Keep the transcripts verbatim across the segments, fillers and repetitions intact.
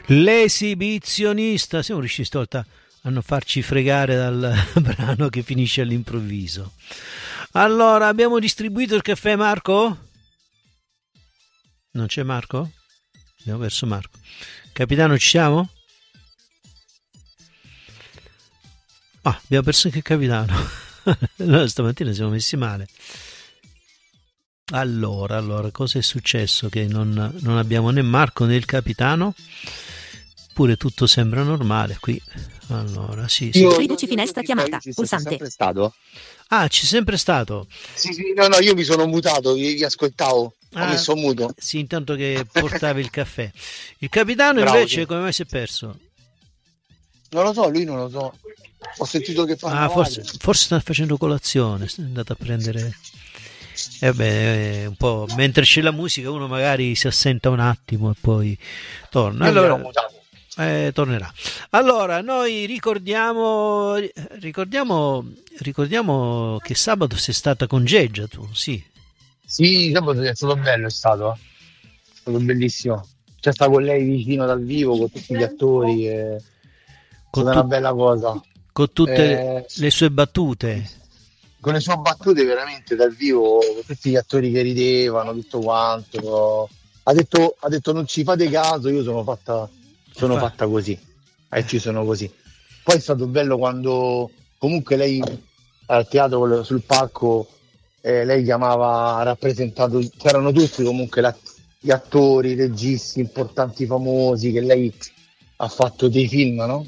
L'esibizionista, siamo riusciti stavolta a non farci fregare dal brano che finisce all'improvviso. Allora, abbiamo distribuito il caffè, Marco? Non c'è Marco? Abbiamo perso Marco. Capitano, ci siamo? Ah, abbiamo perso anche il capitano. Noi stamattina siamo messi male. Allora, allora, cosa è successo? Che non, non abbiamo né Marco né il capitano? Pure tutto sembra normale qui. Allora, sì, sì. Riduci finestra chiamata, pulsante. C'è sempre stato? Ah, c'è sempre stato. Sì, sì, no, no, io mi sono mutato, vi, vi ascoltavo, Ah, ho messo muto. sì, intanto che portavi il caffè. Il capitano Bravo, invece sì. come mai si è perso? Non lo so, lui non lo so. Ho sentito che fa Ah, forse, forse sta facendo colazione, è andato a prendere. Eh beh, un po'. Mentre c'è la musica uno magari si assenta un attimo e poi torna. Io mi ero Allora, mutato. eh, tornerà. Allora, noi ricordiamo, ricordiamo, ricordiamo che sabato sei stata con Geggia, tu, sì. Sì, sabato è stato bello, è stato. È stato bellissimo. C'è stato con lei vicino dal vivo, con tutti gli attori. È Con, stata tu- una bella cosa. con tutte Eh, le sue battute. con le sue battute veramente dal vivo, con tutti gli attori che ridevano, tutto quanto. Ha detto, ha detto non ci fate caso, io sono fatta, sono Fa- fatta così. E ci sono così. Poi è stato bello quando comunque lei al teatro sul palco eh, lei chiamava, ha rappresentato, c'erano tutti comunque la- gli attori, i registi importanti, famosi, che lei ha fatto dei film, no?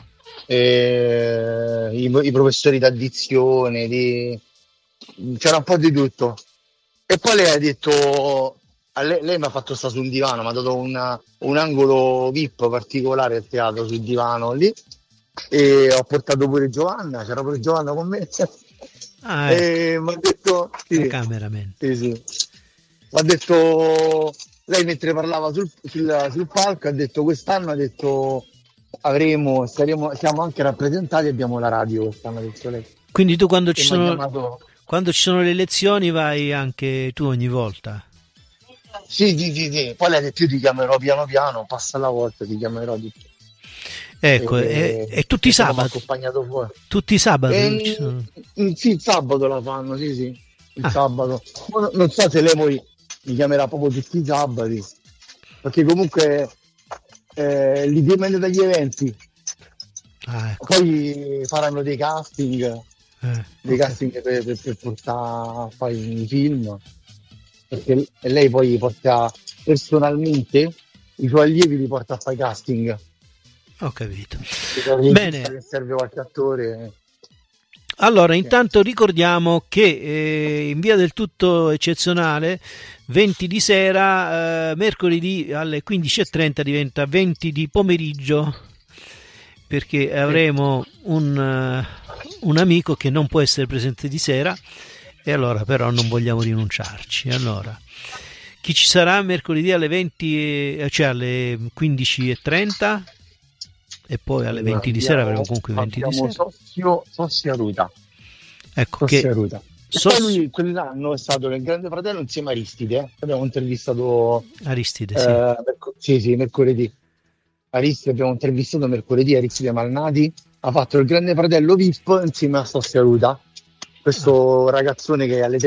E, i, i professori d'addizione, di- c'era un po' di tutto. E poi lei ha detto, a lei, lei mi ha fatto stare su un divano, mi ha dato una- un angolo V I P particolare al teatro sul divano lì. E ho portato pure Giovanna, c'era pure Giovanna con me. Ah, ecco, E mi ha detto, la sì, cameraman. sì, sì. Mi ha detto, lei mentre parlava sul, sul, sul palco, ha detto quest'anno, ha detto avremo, saremo, siamo anche rappresentati, abbiamo la radio quest'anno, ha detto lei. Quindi tu quando ci E mi ha sono, chiamato, quando ci sono le elezioni vai anche tu ogni volta? sì, sì, sì, sì. Poi lei ha detto io ti chiamerò piano piano, passa la volta, ti chiamerò di più. Ecco, e, E, e tutti i e poi mi ha sabati? accompagnato fuori. Tutti i sabati ci E, sono? mm, sì, il sabato la fanno, sì, sì, il Ah, sabato. Ma no- non so se lei poi mi chiamerà proprio tutti i sabati, perché comunque eh, li dipende dagli eventi. ah, ecco. Poi faranno dei casting, Eh, dei ok. casting per, per, per portare poi i film, perché e lei poi porta personalmente i suoi allievi, li porta a fare casting. Ho capito. Se c'è un regista Bene, che serve qualche attore. allora Sì. intanto ricordiamo che eh, in via del tutto eccezionale venti di sera, eh, mercoledì alle quindici e trenta diventa venti di pomeriggio, perché avremo un, eh, un amico che non può essere presente di sera e allora però non vogliamo rinunciarci. Allora, chi ci sarà mercoledì alle venti, eh, cioè alle quindici e trenta e poi alle Allora, venti di sera avremo abbiamo, comunque venti di abbiamo sera. Sossio, Sossio Aruta. Ecco Sossio che Aruta. E poi Sos- lui quell'anno è stato nel Grande Fratello insieme a Aristide. eh. Abbiamo intervistato Aristide, eh, sì. merc- sì, sì, mercoledì. Aristide abbiamo intervistato mercoledì Aristide Malnati. Ha fatto il Grande Fratello V I P insieme a Sossio Aruta. Ah. Questo ragazzone che alle